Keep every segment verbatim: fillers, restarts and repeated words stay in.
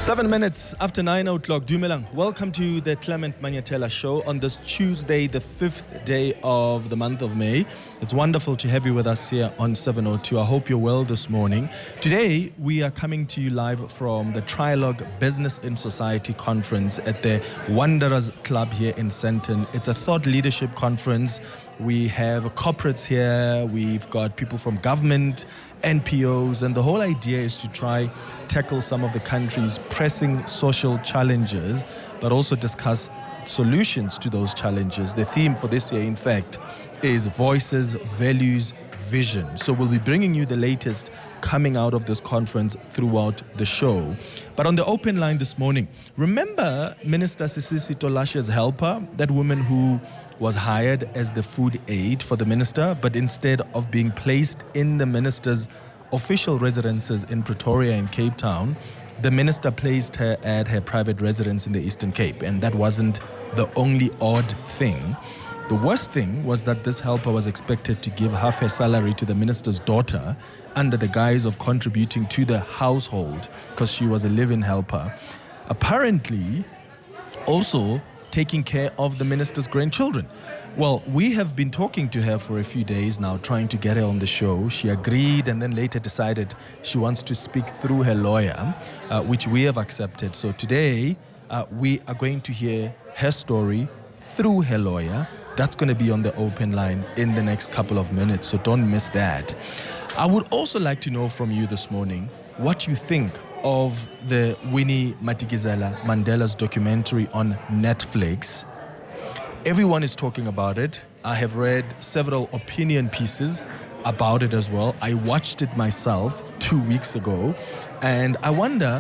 Seven minutes after nine o'clock, Dumelang. Welcome to the Clement Manyatela Show on this Tuesday, the fifth day of the month of May. It's wonderful to have you with us here on seven oh two. I hope you're well this morning. Today, we are coming to you live from the Trialogue Business in Society Conference at the Wanderers Club here in Sandton. It's a thought leadership conference. We have corporates here, we've got people from government, N P Os, and the whole idea is to try tackle some of the country's pressing social challenges, but also discuss solutions to those challenges. The theme for this year, in fact, is Voices, Values, Vision. So we'll be bringing you the latest coming out of this conference throughout the show. But on the open line this morning, remember Minister Sisisi Tolashe's helper, that woman who was hired as the food aide for the minister, but instead of being placed in the minister's official residences in Pretoria and Cape Town, the minister placed her at her private residence in the Eastern Cape. And that wasn't the only odd thing. The worst thing was that this helper was expected to give half her salary to the minister's daughter under the guise of contributing to the household because she was a live-in helper. Apparently, also taking care of the minister's grandchildren. Well, we have been talking to her for a few days now, trying to get her on the show. She agreed and then later decided she wants to speak through her lawyer, uh, which we have accepted. So today, uh, we are going to hear her story through her lawyer. That's going to be on the open line in the next couple of minutes, so don't miss that. I would also like to know from you this morning what you think of the Winnie Madikizela Mandela's documentary on Netflix. Everyone is talking about it. I have read several opinion pieces about it as well. I watched it myself two weeks ago, and I wonder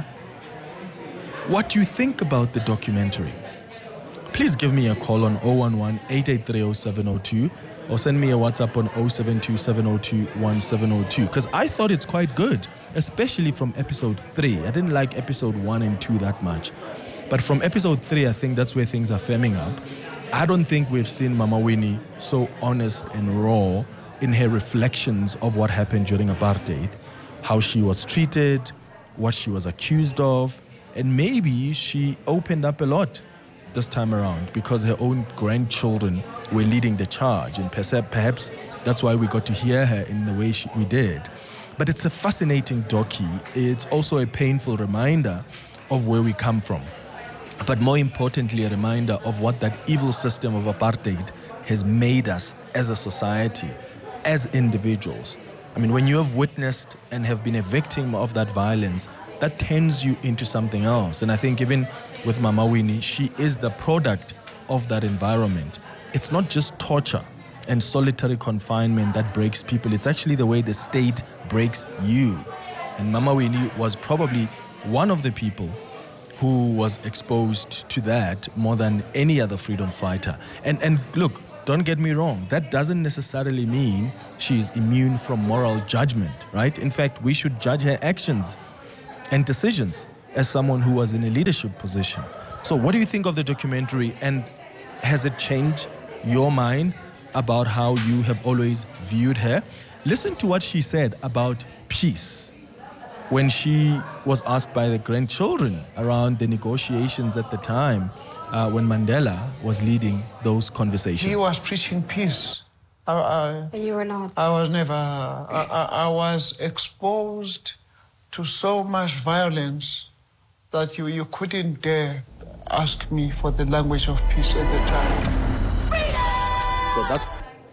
what you think about the documentary. Please give me a call on oh one one, eight eight three, oh seven oh two or send me a WhatsApp on oh seven two, seven oh two, one seven oh two because I thought it's quite good, especially from episode three. I didn't like episode one and two that much. But from episode three, I think that's where things are firming up. I don't think we've seen Mama Winnie so honest and raw in her reflections of what happened during apartheid, how she was treated, what she was accused of, and maybe she opened up a lot this time around because her own grandchildren were leading the charge, and perhaps that's why we got to hear her in the way she, we did. But it's a fascinating docu. It's also a painful reminder of where we come from. But more importantly, a reminder of what that evil system of apartheid has made us as a society, as individuals. I mean, when you have witnessed and have been a victim of that violence, that turns you into something else. And I think even with Mama Winnie, she is the product of that environment. It's not just torture and solitary confinement that breaks people. It's actually the way the state breaks you. And Mama Winnie was probably one of the people who was exposed to that more than any other freedom fighter. And and look, don't get me wrong, that doesn't necessarily mean she's immune from moral judgment, right? In fact, we should judge her actions and decisions as someone who was in a leadership position. So what do you think of the documentary, and has it changed your mind about how you have always viewed her? Listen to what she said about peace when she was asked by the grandchildren around the negotiations at the time uh, when Mandela was leading those conversations. He was preaching peace. I, I, you were not. I was never, I, I, I was exposed to so much violence that you, you couldn't dare ask me for the language of peace at the time. So that's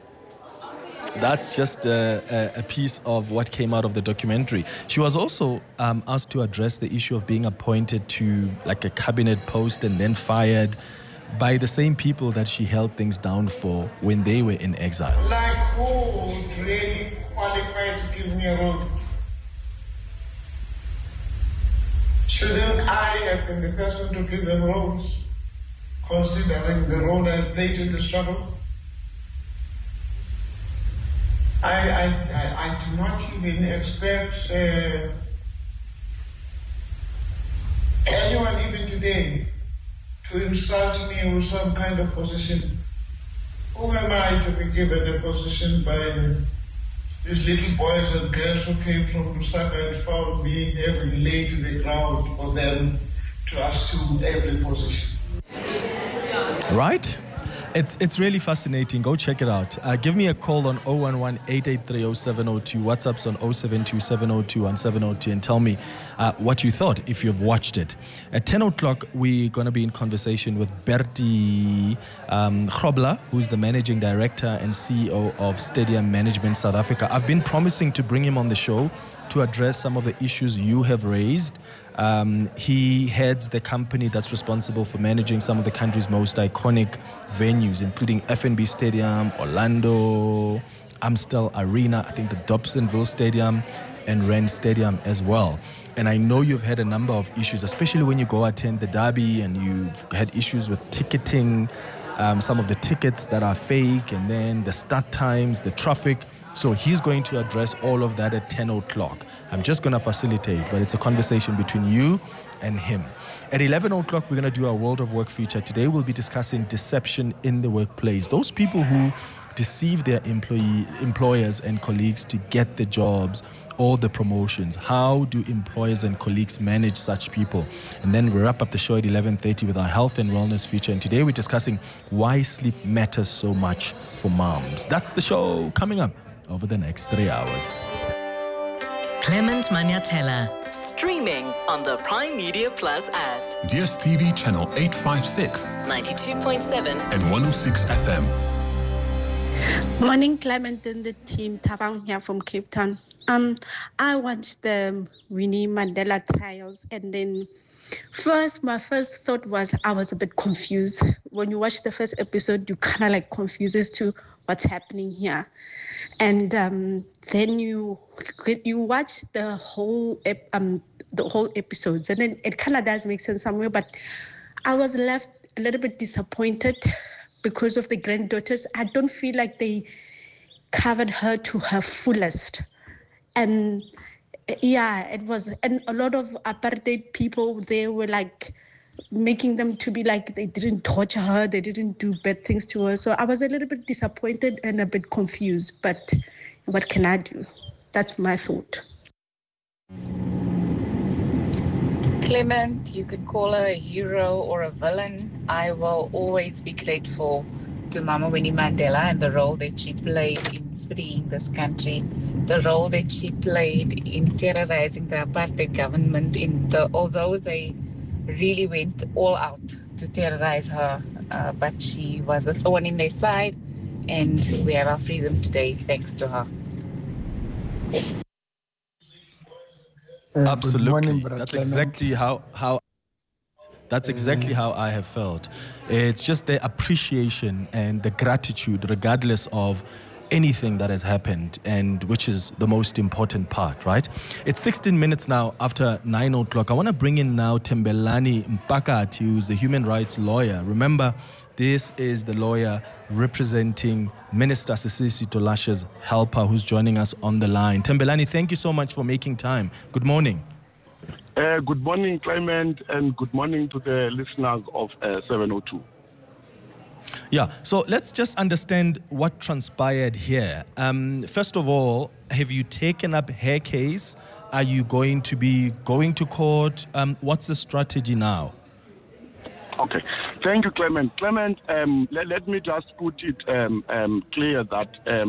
that's just a, a piece of what came out of the documentary. She was also um, asked to address the issue of being appointed to like a cabinet post and then fired by the same people that she held things down for when they were in exile. Like who would really qualify to give me a role? Shouldn't I have been the person to give them roles, considering the role I played in the struggle? I, I, I, I do not even expect uh, anyone even today to insult me with some kind of position. Who am I to be given a position by these little boys and girls who came from Lusaka and found me having laid the ground for them to assume every position. Right? It's it's really fascinating. Go check it out. Uh, give me a call on zero one one, eight eight three, zero seven zero two. WhatsApp's on zero seven two, seven zero two, one seven zero two and tell me uh, what you thought if you've watched it. At ten o'clock, we're going to be in conversation with Bertie um, Grobler, who's the Managing Director and C E O of Stadium Management South Africa. I've been promising to bring him on the show to address some of the issues you have raised. Um, he heads the company that's responsible for managing some of the country's most iconic venues, including F N B Stadium, Orlando, Amstel Arena, I think the Dobsonville Stadium, and Rand Stadium as well. And I know you've had a number of issues, especially when you go attend the derby and you had issues with ticketing, um, some of the tickets that are fake, and then the start times, the traffic. So he's going to address all of that at ten o'clock. I'm just going to facilitate, but it's a conversation between you and him. At eleven o'clock, we're going to do our World of Work feature. Today, we'll be discussing deception in the workplace. Those people who deceive their employee, employers and colleagues to get the jobs or the promotions. How do employers and colleagues manage such people? And then we wrap up the show at eleven thirty with our health and wellness feature. And today, we're discussing why sleep matters so much for moms. That's the show coming up over the next three hours. Clement Maniatella, streaming on the Prime Media Plus app. D S T V channel eight fifty-six, ninety-two point seven and one oh six F M. Morning, Clement and the team. Tabang here from Cape Town. Um, I watched the Winnie Mandela trials, and then first, my first thought was I was a bit confused. When you watch the first episode, you kind of like confused as to what's happening here. And um, then you you watch the whole ep- um the whole episodes, and then it kind of does make sense somewhere. But I was left a little bit disappointed because of the granddaughters. I don't feel like they covered her to her fullest. And yeah, it was, and a lot of apartheid people, they were like making them to be like they didn't torture her, they didn't do bad things to her. So I was a little bit disappointed and a bit confused, but what can I do? That's my thought. Clement, you could call her a hero or a villain. I will always be grateful to Mama Winnie Mandela and the role that she played in freeing this country, the role that she played in terrorizing the apartheid government. In the although they really went all out to terrorize her, uh, but she was a thorn in their side, and we have our freedom today thanks to her. Uh, Absolutely. morning, That's Clement. exactly how how that's exactly how I have felt. It's just the appreciation and the gratitude, regardless of anything that has happened, and which is the most important part, right? It's sixteen minutes now after nine o'clock. I want to bring in now Thembelani Mpakati, who's the human rights lawyer. Remember, this is the lawyer representing Minister Sisisi Tolashe's helper, who's joining us on the line. Thembelani, thank you so much for making time. Good morning. Uh, good morning, Clement, and good morning to the listeners of uh, seven oh two. Yeah, so let's just understand what transpired here. Um, first of all, have you taken up her case? Are you going to be going to court? Um, what's the strategy now? Okay, thank you, Clement. Clement, um, let, let me just put it um, um, clear that um,